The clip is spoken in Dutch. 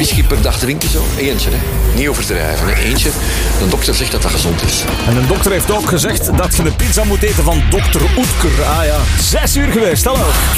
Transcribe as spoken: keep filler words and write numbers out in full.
whisky per dag drinken zo? Eentje, hè. Niet overdrijven, hè. Eentje. De dokter zegt dat dat gezond is. En een dokter heeft ook gezegd dat je een pizza moet eten van dokter Oetker. Ah ja, zes uur geweest, hallo.